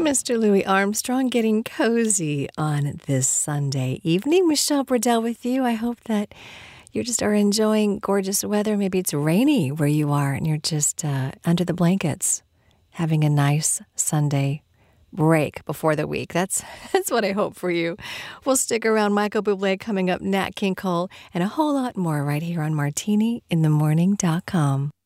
Mr. Louis Armstrong getting cozy on this Sunday evening. Michelle Burdell with you. I hope that you just are enjoying gorgeous weather. Maybe it's rainy where you are and you're just under the blankets having a nice Sunday break before the week. That's what I hope for you. We'll stick around. Michael Bublé coming up, Nat King Cole, and a whole lot more right here on martinyinthemorning.com.